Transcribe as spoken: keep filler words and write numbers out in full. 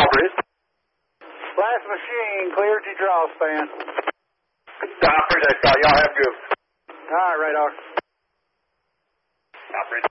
Bridge. Last machine, clear to draw span. I appreciate it, Scott. Y'all have good. All right, radar. Bridge.